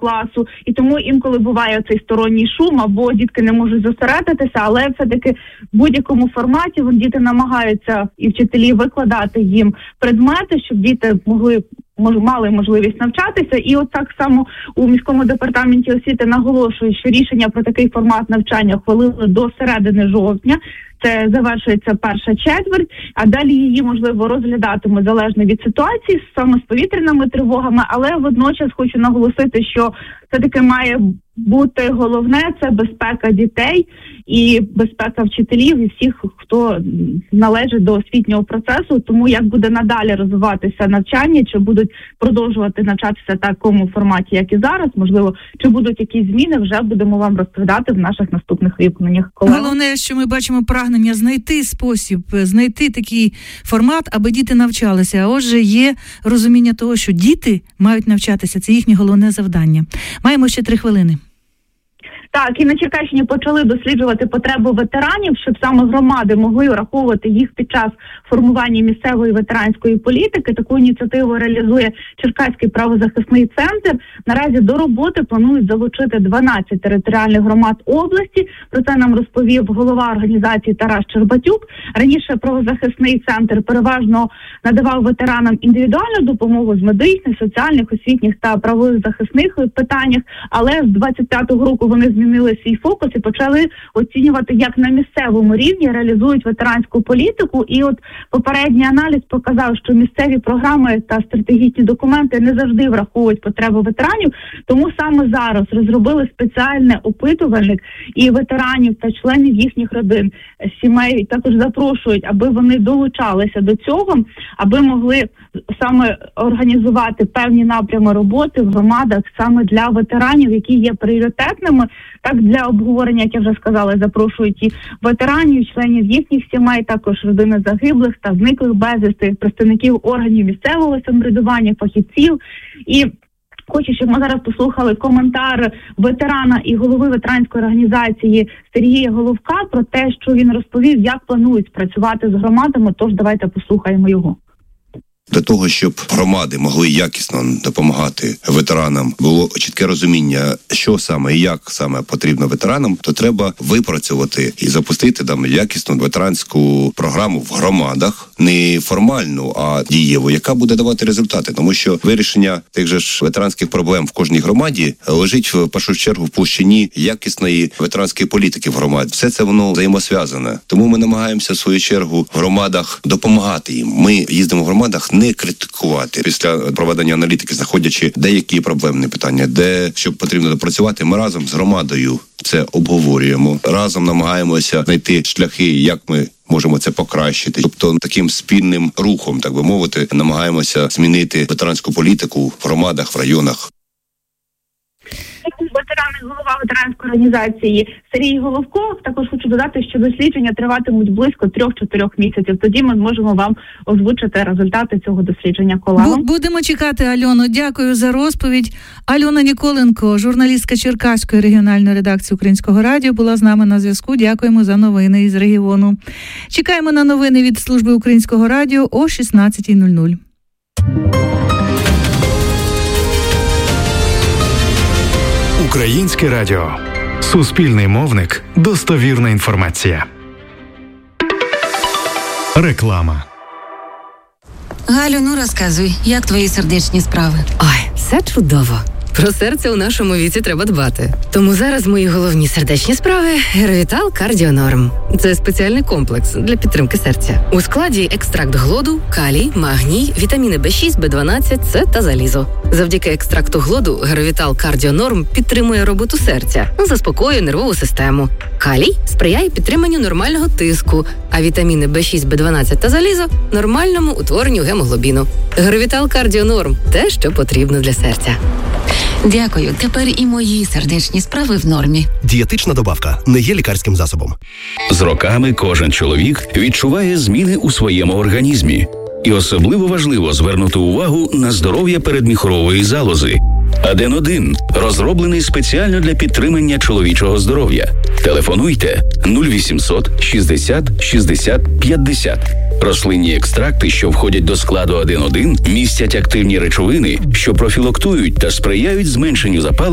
класу, і тому інколи буває цей сторонній шум, або дітки не можуть зосередитися, але все-таки в будь-якому форматі діти намагаються і вчителі викладати їм предмети, щоб діти мали можливість навчатися. І от так само у міському департаменті освіти наголошують, що рішення про такий формат навчання ухвалили до середини жовтня. Це завершується перша четверть, а далі її, можливо, розглядатимуть залежно від ситуації, саме з повітряними тривогами, але водночас хочу наголосити, що все-таки має бути головне – це безпека дітей і безпека вчителів і всіх, хто належить до освітнього процесу. Тому як буде надалі розвиватися навчання, чи будуть продовжувати навчатися в такому форматі, як і зараз, можливо, чи будуть якісь зміни, вже будемо вам розповідати в наших наступних випусках. Головне, що ми бачимо прагнення знайти спосіб, знайти такий формат, аби діти навчалися. А отже, є розуміння того, що діти мають навчатися. Це їхнє головне завдання. Маємо ще 3 хвилини. Так, і на Черкащині почали досліджувати потребу ветеранів, щоб саме громади могли враховувати їх під час формування місцевої ветеранської політики. Таку ініціативу реалізує Черкаський правозахисний центр. Наразі до роботи планують залучити 12 територіальних громад області. Про це нам розповів голова організації Тарас Чербатюк. Раніше правозахисний центр переважно надавав ветеранам індивідуальну допомогу з медичних, соціальних, освітніх та правозахисних питаннях, але з 25-го року вони змінили свій фокус і почали оцінювати, як на місцевому рівні реалізують ветеранську політику. І от попередній аналіз показав, що місцеві програми та стратегічні документи не завжди враховують потреби ветеранів, тому саме зараз розробили спеціальний опитувальник, і ветеранів та членів їхніх родин, сімей також запрошують, аби вони долучалися до цього, аби могли саме організувати певні напрями роботи в громадах саме для ветеранів, які є пріоритетними. Так, для обговорення, як я вже сказала, запрошують і ветеранів, членів їхніх сімей, також родини загиблих та зниклих безвісти, представників органів місцевого самоврядування, фахівців. І хочу, щоб ми зараз послухали коментар ветерана і голови ветеранської організації Сергія Головка про те, що він розповів, як планують працювати з громадами, тож давайте послухаємо його. Для того, щоб громади могли якісно допомагати ветеранам, було чітке розуміння, що саме і як саме потрібно ветеранам, то треба випрацювати і запустити там якісну ветеранську програму в громадах, не формальну, а дієву, яка буде давати результати. Тому що вирішення тих же ж ветеранських проблем в кожній громаді лежить в першу чергу в площині якісної ветеранської політики в громаді. Все це воно взаємосв'язане. Тому ми намагаємося в свою чергу в громадах допомагати їм. Ми їздимо в громадах не критикувати. Після проведення аналітики, знаходячи деякі проблемні питання, де що потрібно допрацювати, ми разом з громадою це обговорюємо. Разом намагаємося знайти шляхи, як ми можемо це покращити. Тобто таким спільним рухом, так би мовити, намагаємося змінити ветеранську політику в громадах, в районах. Голова ветеранської організації Сергій Головко. Також хочу додати, що дослідження триватимуть близько 3-4 місяців. Тоді ми зможемо вам озвучити результати цього дослідження. Колегам. Будемо чекати, Альоно. Дякую за розповідь. Альона Ніколенко, журналістка Черкаської регіональної редакції Українського радіо, була з нами на зв'язку. Дякуємо за новини із регіону. Чекаємо на новини від служби Українського радіо о 16:00. Українське радіо. Суспільний мовник. Достовірна інформація. Реклама. Галю, ну розказуй, як твої сердечні справи? Ой, все чудово. Про серце у нашому віці треба дбати. Тому зараз мої головні сердечні справи – Геровітал Кардіонорм. Це спеціальний комплекс для підтримки серця. У складі екстракт глоду, калій, магній, вітаміни B6, B12, С та залізо. Завдяки екстракту глоду Геровітал Кардіонорм підтримує роботу серця, заспокоює нервову систему. Калій сприяє підтриманню нормального тиску, а вітаміни B6, B12 та залізо – нормальному утворенню гемоглобіну. Геровітал Кардіонорм – те, що потрібно для серця. Дякую. Тепер і мої сердечні справи в нормі. Дієтична добавка не є лікарським засобом. З роками кожен чоловік відчуває зміни у своєму організмі. І особливо важливо звернути увагу на здоров'я передміхорової залози. Аден-1 розроблений спеціально для підтримання чоловічого здоров'я. Телефонуйте 0800 60 60 50. Рослинні екстракти, що входять до складу Аден-1, містять активні речовини, що профілактують та сприяють зменшенню запалення